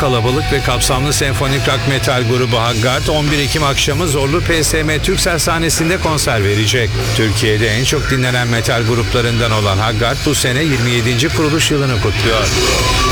kalabalık ve kapsamlı senfonik rock metal grubu Haggard 11 Ekim akşamı Zorlu PSM Türksel sahnesinde konser verecek. Türkiye'de en çok dinlenen metal gruplarından olan Haggard bu sene 27. kuruluş yılını kutluyor.